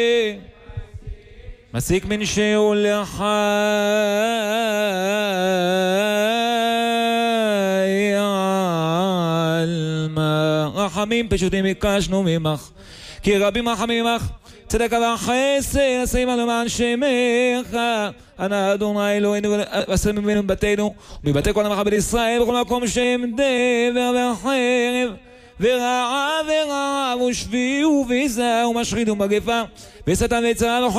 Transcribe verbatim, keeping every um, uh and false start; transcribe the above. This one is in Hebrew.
מסיק מן שאול לחי עלמה רחמים פשוטים ביקשנו ממך כי רבים רחמים ממך צדקה וחסד עשה עמנו למען שמך אנא אדוני אלוהינו ועשה ממנו מבתינו ומבתי כל עמך בית ישראל בכל מקום שהם דבר וחרב ורעה ורעב ושבי וביזה ומשחית ומגפה ושטן וצרה